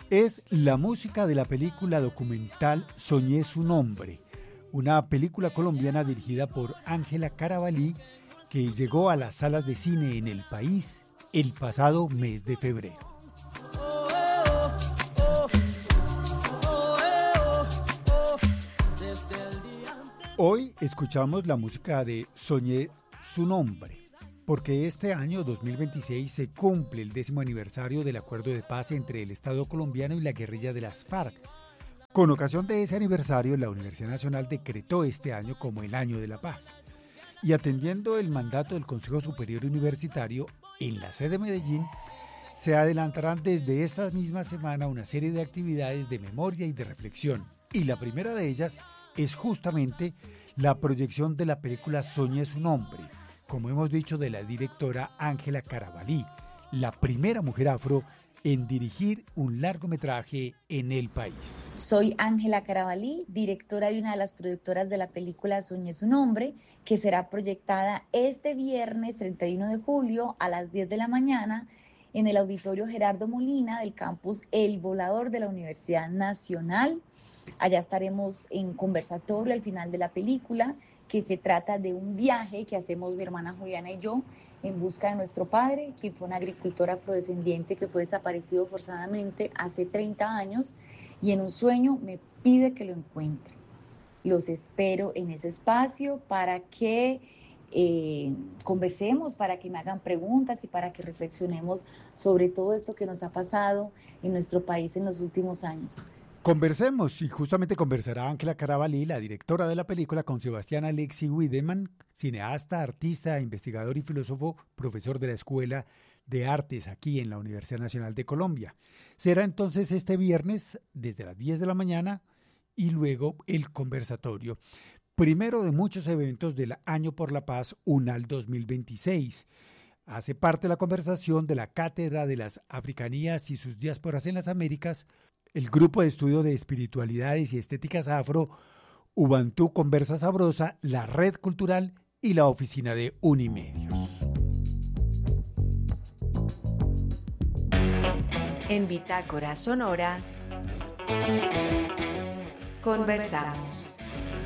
Es la música de la película documental Soñé su nombre, una película colombiana dirigida por Ángela Carabalí que llegó a las salas de cine en el país el pasado mes de febrero. Hoy escuchamos la música de Soñé su nombre, porque este año 2026 se cumple el 10º aniversario del acuerdo de paz entre el Estado colombiano y la guerrilla de las FARC. Con ocasión de ese aniversario, la Universidad Nacional decretó este año como el Año de la Paz. Y atendiendo el mandato del Consejo Superior Universitario, en la sede de Medellín, se adelantarán desde esta misma semana una serie de actividades de memoria y de reflexión. Y la primera de ellas es justamente la proyección de la película Soñé su nombre, como hemos dicho, de la directora Ángela Carabalí, la primera mujer afro en dirigir un largometraje en el país. Soy Ángela Carabalí, directora y una de las productoras de la película Soñé su nombre, que será proyectada este viernes 31 de julio a las 10 de la mañana en el Auditorio Gerardo Molina del campus El Volador de la Universidad Nacional. Allá estaremos en conversatorio al final de la película, que se trata de un viaje que hacemos mi hermana Juliana y yo en busca de nuestro padre, quien fue un agricultor afrodescendiente que fue desaparecido forzadamente hace 30 años y en un sueño me pide que lo encuentre. Los espero en ese espacio para que conversemos, para que me hagan preguntas y para que reflexionemos sobre todo esto que nos ha pasado en nuestro país en los últimos años. Conversemos, y justamente conversará Ángela Carabalí, la directora de la película, con Sebastián Alexi Wiedemann, cineasta, artista, investigador y filósofo, profesor de la Escuela de Artes aquí en la Universidad Nacional de Colombia. Será entonces este viernes desde las 10 de la mañana y luego el conversatorio. Primero de muchos eventos del Año por la Paz UNAL 2026. Hace parte de la conversación de la Cátedra de las Africanías y sus diásporas en las Américas, el Grupo de Estudio de Espiritualidades y Estéticas Afro, Ubantú Conversa Sabrosa, la Red Cultural y la Oficina de Unimedios. En Bitácora Sonora, conversamos.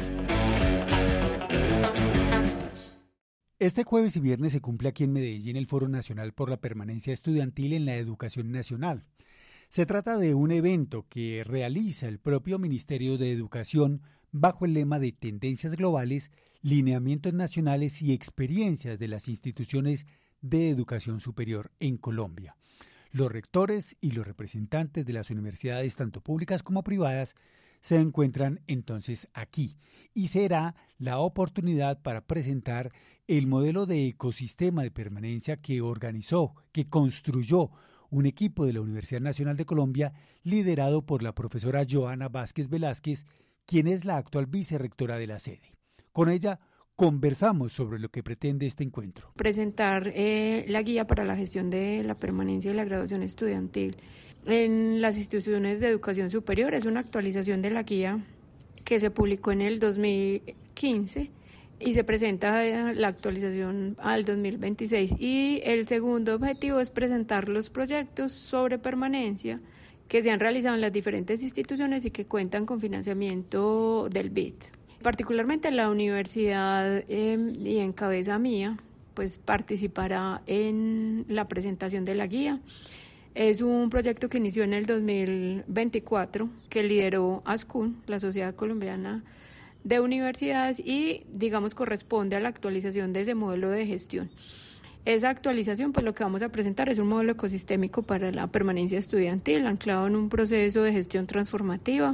Este jueves y viernes se cumple aquí en Medellín el Foro Nacional por la Permanencia Estudiantil en la Educación Nacional. Se trata de un evento que realiza el propio Ministerio de Educación bajo el lema de Tendencias Globales, Lineamientos Nacionales y Experiencias de las Instituciones de Educación Superior en Colombia. Los rectores y los representantes de las universidades, tanto públicas como privadas, se encuentran entonces aquí y será la oportunidad para presentar el modelo de ecosistema de permanencia que organizó, que construyó un equipo de la Universidad Nacional de Colombia liderado por la profesora Joana Vázquez Velázquez, quien es la actual vicerrectora de la sede. Con ella conversamos sobre lo que pretende este encuentro. Presentar la guía para la gestión de la permanencia y la graduación estudiantil en las instituciones de educación superior. Es una actualización de la guía que se publicó en el 2015 y se presenta la actualización al 2026. Y el segundo objetivo es presentar los proyectos sobre permanencia que se han realizado en las diferentes instituciones y que cuentan con financiamiento del BID. Particularmente la universidad y en cabeza mía, pues participará en la presentación de la guía. Es un proyecto que inició en el 2024, que lideró ASCUN, la Sociedad Colombiana de Universidades, y digamos corresponde a la actualización de ese modelo de gestión. Esa actualización, pues lo que vamos a presentar es un modelo ecosistémico para la permanencia estudiantil, anclado en un proceso de gestión transformativa.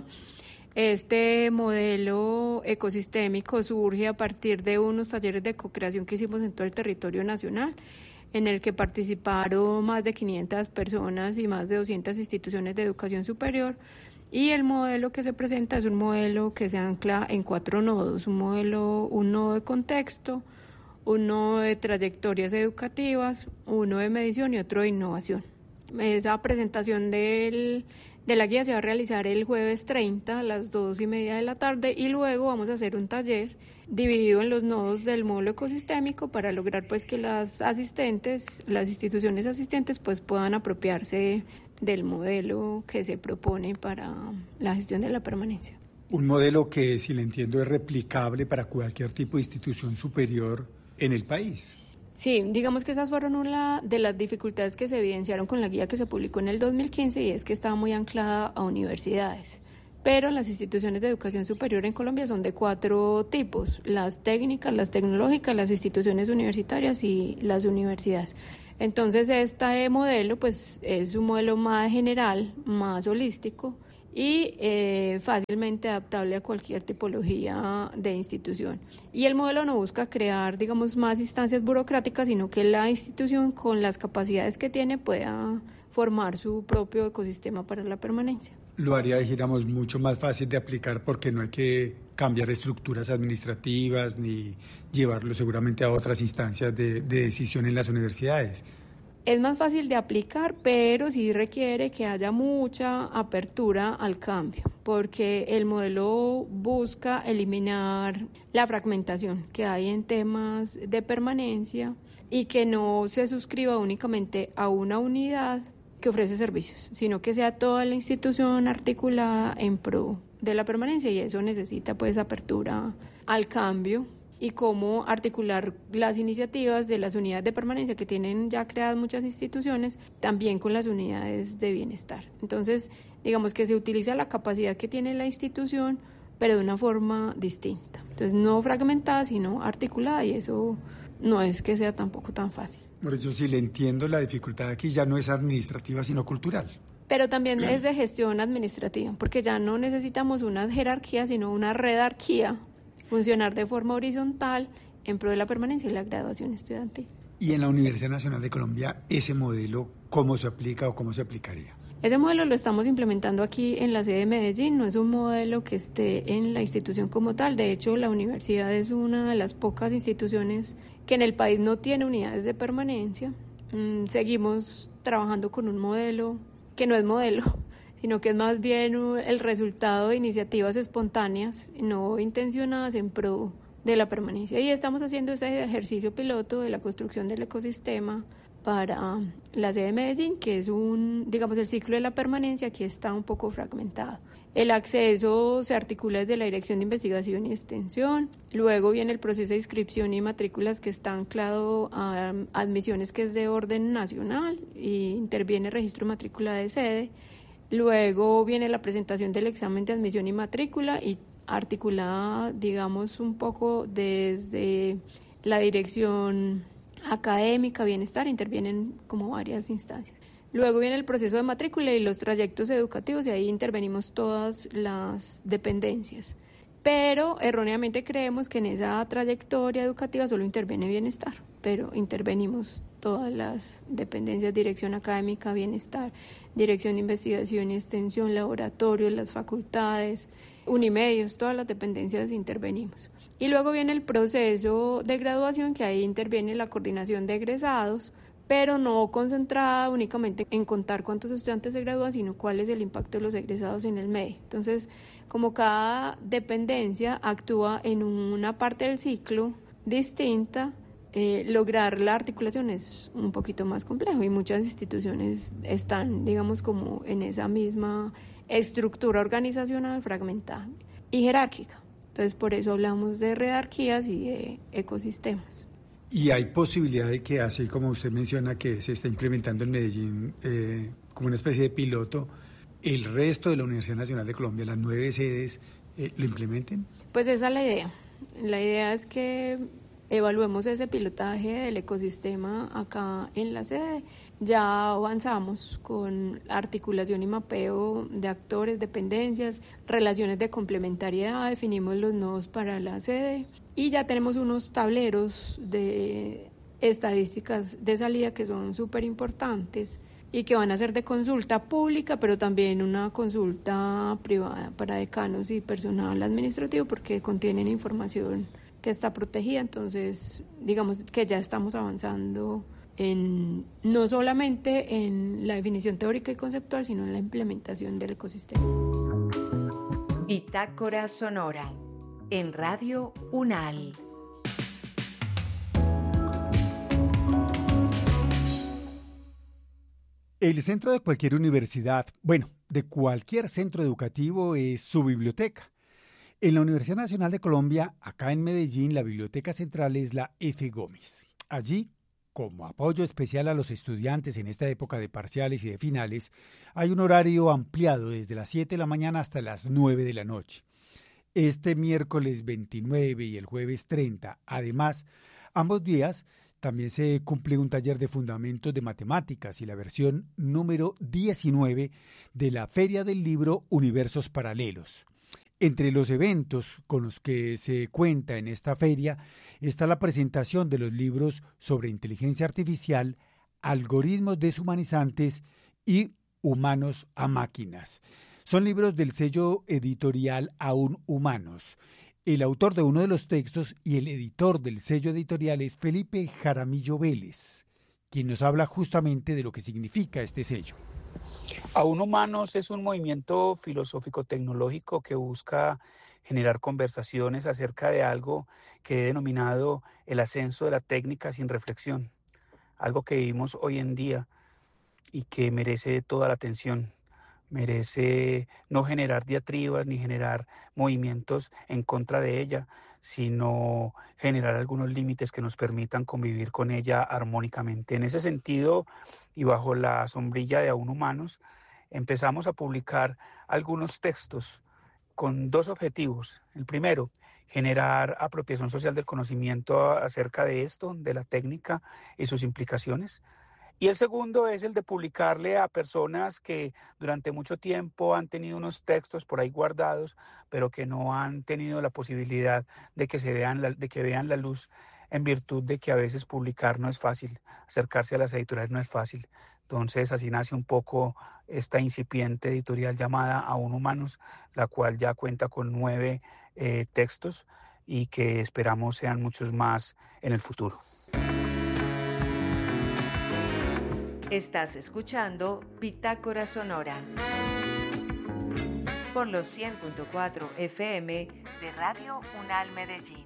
Este modelo ecosistémico surge a partir de unos talleres de co-creación que hicimos en todo el territorio nacional, en el que participaron más de 500 personas y más de 200 instituciones de educación superior. Y el modelo que se presenta es un modelo que se ancla en 4 nodos, un nodo de contexto, un nodo de trayectorias educativas, uno de medición y otro de innovación. Esa presentación de la guía se va a realizar el jueves 30 a las 2:30 de la tarde y luego vamos a hacer un taller dividido en los nodos del módulo ecosistémico para lograr pues que las instituciones asistentes pues puedan apropiarse del modelo que se propone para la gestión de la permanencia. Un modelo que, si le entiendo, es replicable para cualquier tipo de institución superior en el país. Sí, digamos que esas fueron una de las dificultades que se evidenciaron con la guía que se publicó en el 2015, y es que estaba muy anclada a universidades. Pero las instituciones de educación superior en Colombia son de 4 tipos: las técnicas, las tecnológicas, las instituciones universitarias y las universidades. Entonces este modelo pues es un modelo más general, más holístico y fácilmente adaptable a cualquier tipología de institución. Y el modelo no busca crear, digamos, más instancias burocráticas, sino que la institución, con las capacidades que tiene, pueda formar su propio ecosistema para la permanencia. Lo haría, digamos, mucho más fácil de aplicar, porque no hay que cambiar estructuras administrativas ni llevarlo seguramente a otras instancias de decisión en las universidades. Es más fácil de aplicar, pero sí requiere que haya mucha apertura al cambio, porque el modelo busca eliminar la fragmentación que hay en temas de permanencia y que no se suscriba únicamente a una unidad que ofrece servicios, sino que sea toda la institución articulada en pro de la permanencia, y eso necesita pues apertura al cambio y cómo articular las iniciativas de las unidades de permanencia que tienen ya creadas muchas instituciones también con las unidades de bienestar. Entonces, digamos que se utiliza la capacidad que tiene la institución, pero de una forma distinta. Entonces, no fragmentada, sino articulada, y eso no es que sea tampoco tan fácil. Por eso, sí le entiendo, la dificultad aquí ya no es administrativa, sino cultural. Pero también es de gestión administrativa, porque ya no necesitamos una jerarquía, sino una redarquía, funcionar de forma horizontal en pro de la permanencia y la graduación estudiantil. Y en la Universidad Nacional de Colombia, ¿ese modelo cómo se aplica o cómo se aplicaría? Ese modelo lo estamos implementando aquí en la sede de Medellín, no es un modelo que esté en la institución como tal. De hecho, la universidad es una de las pocas instituciones que en el país no tiene unidades de permanencia. Seguimos trabajando con un modelo que no es modelo, sino que es más bien el resultado de iniciativas espontáneas, no intencionadas en pro de la permanencia. Y estamos haciendo ese ejercicio piloto de la construcción del ecosistema para la sede de Medellín, que es el ciclo de la permanencia aquí está un poco fragmentado. El acceso se articula desde la Dirección de Investigación y Extensión, luego viene el proceso de inscripción y matrículas, que está anclado a admisiones, que es de orden nacional, y interviene el registro de matrícula de sede. Luego viene la presentación del examen de admisión y matrícula, y articulada, digamos, un poco desde la dirección académica, bienestar, intervienen como varias instancias. Luego viene el proceso de matrícula y los trayectos educativos, y ahí intervenimos todas las dependencias. Pero erróneamente creemos que en esa trayectoria educativa solo interviene bienestar, pero intervenimos todas las dependencias: dirección académica, bienestar, dirección de investigación y extensión, laboratorios, las facultades, Unimedios, todas las dependencias intervenimos. Y luego viene el proceso de graduación, que ahí interviene la coordinación de egresados, pero no concentrada únicamente en contar cuántos estudiantes se gradúan, sino cuál es el impacto de los egresados en el medio. Entonces, como cada dependencia actúa en una parte del ciclo distinta, lograr la articulación es un poquito más complejo, y muchas instituciones están, digamos, como en esa misma estructura organizacional fragmentada y jerárquica. Entonces, por eso hablamos de redarquías y de ecosistemas. Y hay posibilidad de que, así como usted menciona que se está implementando en Medellín como una especie de piloto, el resto de la Universidad Nacional de Colombia, las 9 sedes, lo implementen. Pues esa es la idea. La idea es que evaluemos ese pilotaje del ecosistema acá en la sede. Ya avanzamos con articulación y mapeo de actores, dependencias, relaciones de complementariedad, definimos los nodos para la sede y ya tenemos unos tableros de estadísticas de salida que son súper importantes y que van a ser de consulta pública, pero también una consulta privada para decanos y personal administrativo, porque contienen información que está protegida. Entonces, digamos que ya estamos avanzando no solamente en la definición teórica y conceptual, sino en la implementación del ecosistema. Bitácora Sonora, en Radio UNAL. El centro de cualquier universidad, bueno, de cualquier centro educativo es su biblioteca. En la Universidad Nacional de Colombia, acá en Medellín, la biblioteca central es la F. Gómez. Allí, como apoyo especial a los estudiantes en esta época de parciales y de finales, hay un horario ampliado desde las 7 de la mañana hasta las 9 de la noche. Este miércoles 29 y el jueves 30, además, ambos días también se cumple un taller de fundamentos de matemáticas y la versión número 19 de la Feria del Libro Universos Paralelos. Entre los eventos con los que se cuenta en esta feria está la presentación de los libros sobre inteligencia artificial, algoritmos deshumanizantes y humanos a máquinas. Son libros del sello editorial Aún Humanos. El autor de uno de los textos y el editor del sello editorial es Felipe Jaramillo Vélez, quien nos habla justamente de lo que significa este sello. Aún Humanos es un movimiento filosófico-tecnológico que busca generar conversaciones acerca de algo que he denominado el ascenso de la técnica sin reflexión, algo que vivimos hoy en día y que merece toda la atención. Merece no generar diatribas ni generar movimientos en contra de ella, sino generar algunos límites que nos permitan convivir con ella armónicamente. En ese sentido, y bajo la sombrilla de Aún Humanos, empezamos a publicar algunos textos con dos objetivos. El primero, generar apropiación social del conocimiento acerca de esto, de la técnica y sus implicaciones. Y el segundo es el de publicarle a personas que durante mucho tiempo han tenido unos textos por ahí guardados, pero que no han tenido la posibilidad de que vean la luz, en virtud de que a veces publicar no es fácil, acercarse a las editoriales no es fácil. Entonces así nace un poco esta incipiente editorial llamada Aún Humanos, la cual ya cuenta con 9 textos y que esperamos sean muchos más en el futuro. Estás escuchando Bitácora Sonora por los 100.4 FM de Radio UNAL Medellín.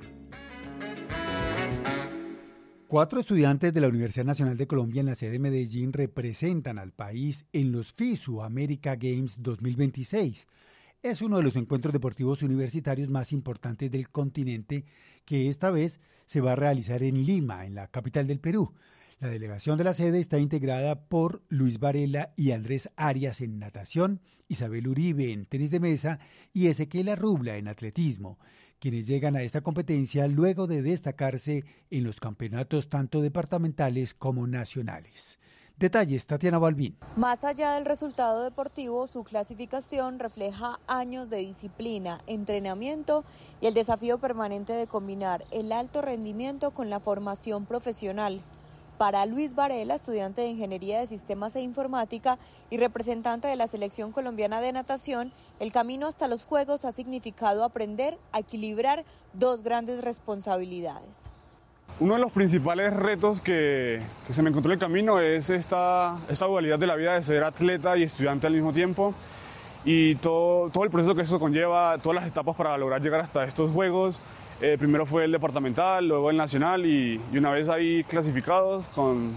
4 estudiantes de la Universidad Nacional de Colombia en la sede de Medellín representan al país en los FISU America Games 2026. Es uno de los encuentros deportivos universitarios más importantes del continente que esta vez se va a realizar en Lima, en la capital del Perú. La delegación de la sede está integrada por Luis Varela y Andrés Arias en natación, Isabel Uribe en tenis de mesa y Ezequiel Arrubla en atletismo, quienes llegan a esta competencia luego de destacarse en los campeonatos tanto departamentales como nacionales. Detalles, Tatiana Balbín. Más allá del resultado deportivo, su clasificación refleja años de disciplina, entrenamiento y el desafío permanente de combinar el alto rendimiento con la formación profesional. Para Luis Varela, estudiante de Ingeniería de Sistemas e Informática y representante de la Selección Colombiana de Natación, el camino hasta los Juegos ha significado aprender a equilibrar 2 grandes responsabilidades. Uno de los principales retos que se me encontró en el camino es esta dualidad de la vida de ser atleta y estudiante al mismo tiempo y todo el proceso que eso conlleva, todas las etapas para lograr llegar hasta estos Juegos. Primero fue el departamental, luego el nacional y una vez ahí clasificados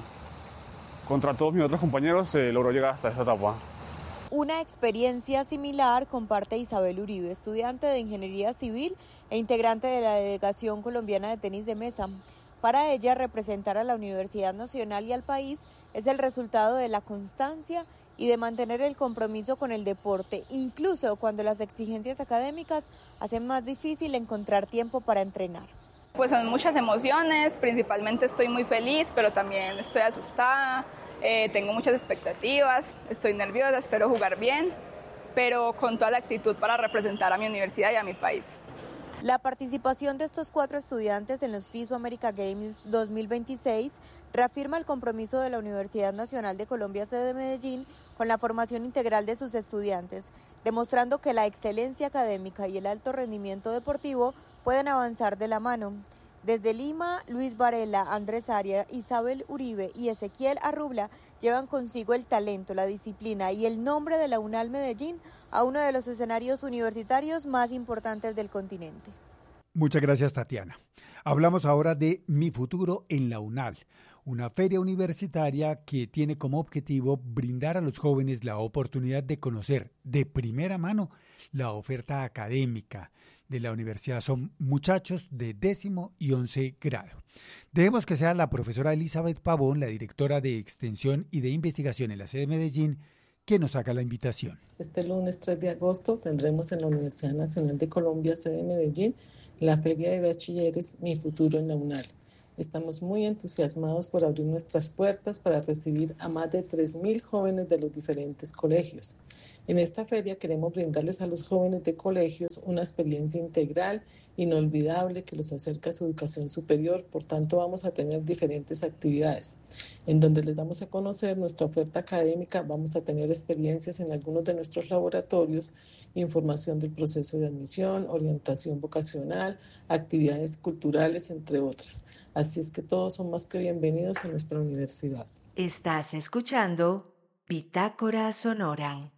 contra todos mis otros compañeros se logró llegar hasta esta etapa. Una experiencia similar comparte Isabel Uribe, estudiante de Ingeniería Civil e integrante de la Delegación Colombiana de Tenis de Mesa. Para ella, representar a la Universidad Nacional y al país es el resultado de la constancia y de mantener el compromiso con el deporte, incluso cuando las exigencias académicas hacen más difícil encontrar tiempo para entrenar. Pues son muchas emociones, principalmente estoy muy feliz, pero también estoy asustada, tengo muchas expectativas, estoy nerviosa, espero jugar bien, pero con toda la actitud para representar a mi universidad y a mi país. La participación de estos 4 estudiantes en los FISU America Games 2026 reafirma el compromiso de la Universidad Nacional de Colombia, sede de Medellín, con la formación integral de sus estudiantes, demostrando que la excelencia académica y el alto rendimiento deportivo pueden avanzar de la mano. Desde Lima, Luis Varela, Andrés Arias, Isabel Uribe y Ezequiel Arrubla llevan consigo el talento, la disciplina y el nombre de la UNAL Medellín a uno de los escenarios universitarios más importantes del continente. Muchas gracias, Tatiana. Hablamos ahora de Mi Futuro en la UNAL, una feria universitaria que tiene como objetivo brindar a los jóvenes la oportunidad de conocer de primera mano la oferta académica de la universidad. Son muchachos de 10º y 11 grado. Dejemos que sea la profesora Elizabeth Pavón, la directora de Extensión y de Investigación en la sede de Medellín, que nos haga la invitación. Este lunes 3 de agosto tendremos en la Universidad Nacional de Colombia, sede de Medellín, la Feria de Bachilleres Mi Futuro en la UNAL. Estamos muy entusiasmados por abrir nuestras puertas para recibir a más de 3.000 jóvenes de los diferentes colegios. En esta feria queremos brindarles a los jóvenes de colegios una experiencia integral, inolvidable, que los acerca a su educación superior. Por tanto, vamos a tener diferentes actividades en donde les damos a conocer nuestra oferta académica, vamos a tener experiencias en algunos de nuestros laboratorios, información del proceso de admisión, orientación vocacional, actividades culturales, entre otras. Así es que todos son más que bienvenidos a nuestra universidad. Estás escuchando Bitácora Sonora.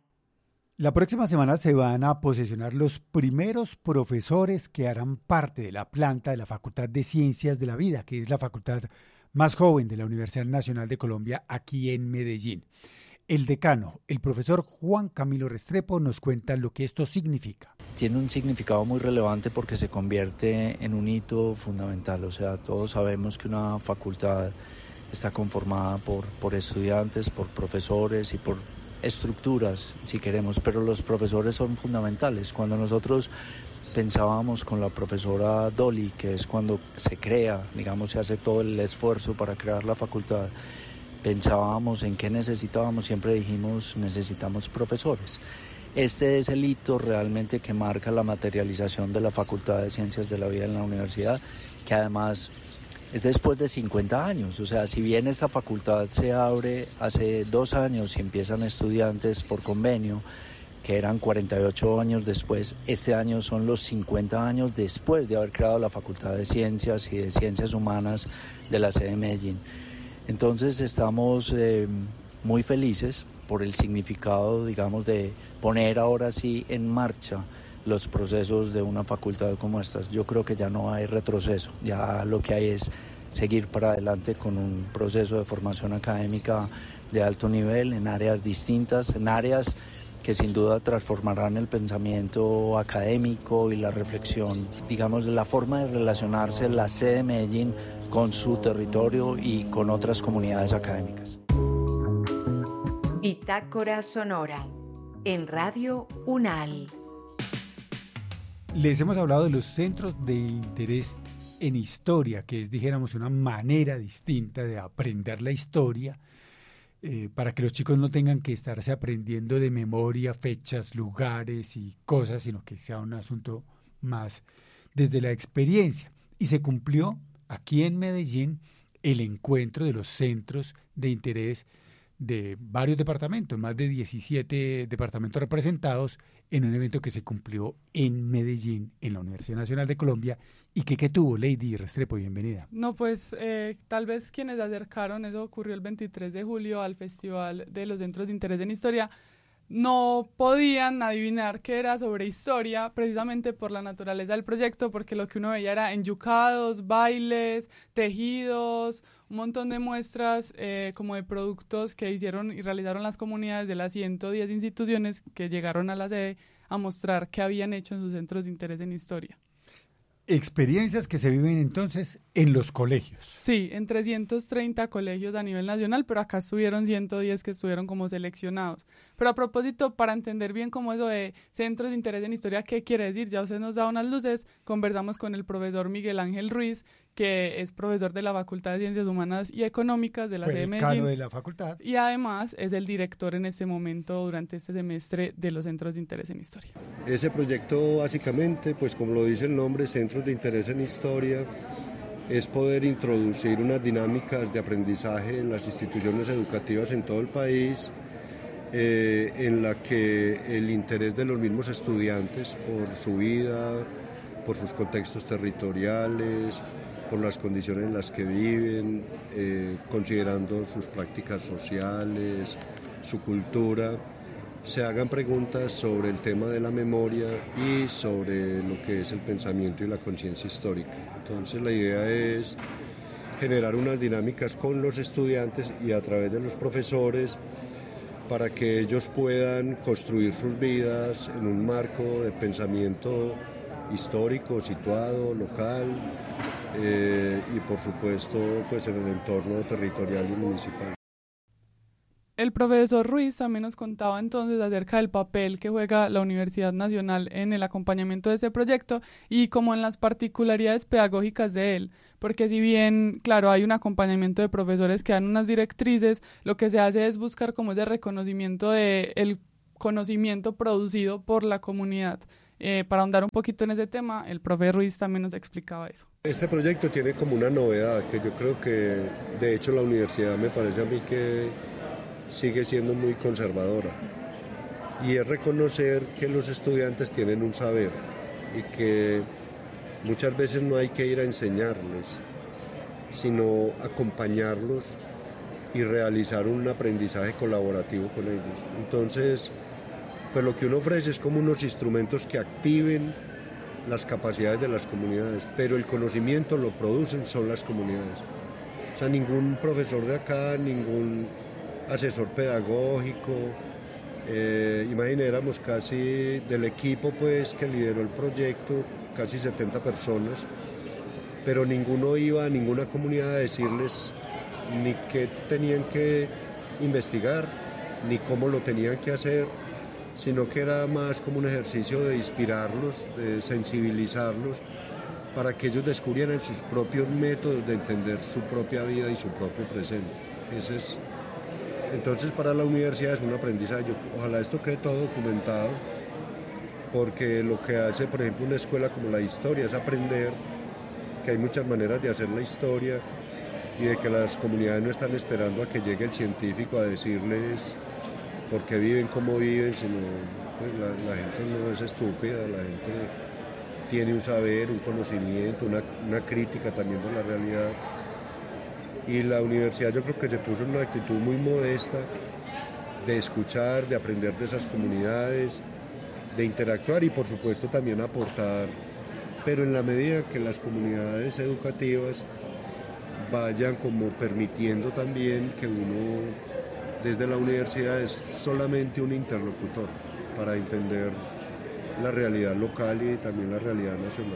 La próxima semana se van a posesionar los primeros profesores que harán parte de la planta de la Facultad de Ciencias de la Vida, que es la facultad más joven de la Universidad Nacional de Colombia aquí en Medellín. El decano, el profesor Juan Camilo Restrepo, nos cuenta lo que esto significa. Tiene un significado muy relevante porque se convierte en un hito fundamental. O sea, todos sabemos que una facultad está conformada por estudiantes, por profesores y por estructuras, si queremos, pero los profesores son fundamentales. Cuando nosotros pensábamos con la profesora Dolly, que es cuando se crea, digamos, se hace todo el esfuerzo para crear la facultad, pensábamos en qué necesitábamos, siempre dijimos necesitamos profesores. Este es el hito realmente que marca la materialización de la Facultad de Ciencias de la Vida en la universidad, que además es después de 50 años, o sea, si bien esta facultad se abre hace 2 años y empiezan estudiantes por convenio, que eran 48 años después, este año son los 50 años después de haber creado la Facultad de Ciencias y de Ciencias Humanas de la sede de Medellín. Entonces estamos muy felices por el significado, digamos, de poner ahora sí en marcha los procesos de una facultad como estas. Yo creo que ya no hay retroceso, ya lo que hay es seguir para adelante con un proceso de formación académica de alto nivel en áreas distintas, en áreas que sin duda transformarán el pensamiento académico y la reflexión, digamos, de la forma de relacionarse la sede de Medellín con su territorio y con otras comunidades académicas. Bitácora Sonora en Radio UNAL. Les hemos hablado de los centros de interés en historia, que es, dijéramos, una manera distinta de aprender la historia, para que los chicos no tengan que estarse aprendiendo de memoria fechas, lugares y cosas, sino que sea un asunto más desde la experiencia. Y se cumplió aquí en Medellín el encuentro de los centros de interés de varios departamentos, más de 17 departamentos representados en un evento que se cumplió en Medellín, en la Universidad Nacional de Colombia, y que tuvo. Lady Restrepo, bienvenida. No, pues tal vez quienes se acercaron, eso ocurrió el 23 de julio al Festival de los Centros de Interés en Historia, no podían adivinar que era sobre historia, precisamente por la naturaleza del proyecto, porque lo que uno veía era enyucados, bailes, tejidos, un montón de muestras como de productos que hicieron y realizaron las comunidades de las 110 instituciones que llegaron a la sede a mostrar qué habían hecho en sus centros de interés en historia. Experiencias que se viven entonces en los colegios. Sí, en 330 colegios a nivel nacional, pero acá estuvieron 110 que estuvieron como seleccionados. Pero a propósito, para entender bien cómo eso de centros de interés en historia, ¿qué quiere decir? Ya usted nos da unas luces, conversamos con el profesor Miguel Ángel Ruiz, que es profesor de la Facultad de Ciencias Humanas y Económicas de la sede de Medellín. De la facultad. Y además es el director en este momento, durante este semestre, de los Centros de Interés en Historia. Ese proyecto básicamente, pues como lo dice el nombre, Centros de Interés en Historia, es poder introducir unas dinámicas de aprendizaje en las instituciones educativas en todo el país, en la que el interés de los mismos estudiantes por su vida, por sus contextos territoriales, por las condiciones en las que viven, considerando sus prácticas sociales, su cultura, se hagan preguntas sobre el tema de la memoria y sobre lo que es el pensamiento y la conciencia histórica. Entonces la idea es generar unas dinámicas con los estudiantes y a través de los profesores para que ellos puedan construir sus vidas en un marco de pensamiento histórico, situado, local y por supuesto pues en el entorno territorial y municipal. El profesor Ruiz también nos contaba entonces acerca del papel que juega la Universidad Nacional en el acompañamiento de este proyecto y como en las particularidades pedagógicas de él, porque si bien, claro, hay un acompañamiento de profesores que dan unas directrices, lo que se hace es buscar como ese reconocimiento del conocimiento producido por la comunidad. Para ahondar un poquito en ese tema, el profe Ruiz también nos explicaba eso. Este proyecto tiene como una novedad que yo creo que de hecho la universidad me parece a mí que sigue siendo muy conservadora y es reconocer que los estudiantes tienen un saber y que muchas veces no hay que ir a enseñarles, sino acompañarlos y realizar un aprendizaje colaborativo con ellos. Entonces, pues lo que uno ofrece es como unos instrumentos que activen las capacidades de las comunidades, pero el conocimiento lo producen son las comunidades. O sea, ningún profesor de acá, ningún asesor pedagógico, imagínate, éramos casi del equipo pues que lideró el proyecto, casi 70 personas, pero ninguno iba a ninguna comunidad a decirles ni qué tenían que investigar, ni cómo lo tenían que hacer, sino que era más como un ejercicio de inspirarlos, de sensibilizarlos, para que ellos descubrieran sus propios métodos de entender su propia vida y su propio presente. Entonces para la universidad es un aprendizaje. Ojalá esto quede todo documentado, porque lo que hace, por ejemplo, una escuela como la historia es aprender que hay muchas maneras de hacer la historia y de que las comunidades no están esperando a que llegue el científico a decirles por qué viven, cómo viven, sino pues, la gente no es estúpida, la gente tiene un saber, un conocimiento, una crítica también de la realidad. Y la universidad yo creo que se puso en una actitud muy modesta de escuchar, de aprender de esas comunidades, de interactuar y por supuesto también aportar, pero en la medida que las comunidades educativas vayan como permitiendo también que uno desde la universidad es solamente un interlocutor para entender la realidad local y también la realidad nacional.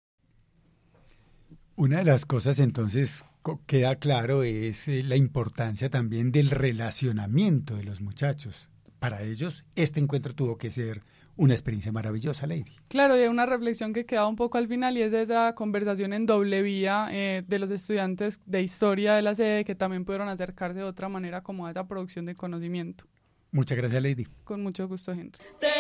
Una de las cosas entonces queda claro es la importancia también del relacionamiento de los muchachos. Para ellos este encuentro tuvo que ser una experiencia maravillosa, Lady. Claro, y hay una reflexión que queda un poco al final y es esa conversación en doble vía de los estudiantes de historia de la sede que también pudieron acercarse de otra manera como a esa producción de conocimiento. Muchas gracias, Lady. Con mucho gusto, Henry.